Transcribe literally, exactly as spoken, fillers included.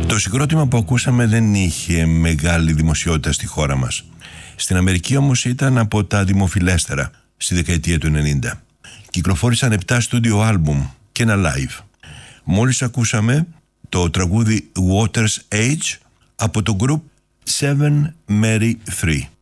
Το συγκρότημα που ακούσαμε δεν είχε μεγάλη δημοσιότητα στη χώρα μας. Στην Αμερική όμως ήταν από τα δημοφιλέστερα στη δεκαετία του ενενήντα. Κυκλοφόρησαν επτά στούντιο άλμπουμ και ένα live. Μόλις ακούσαμε το τραγούδι Water's Edge από το group Seven Mary Three.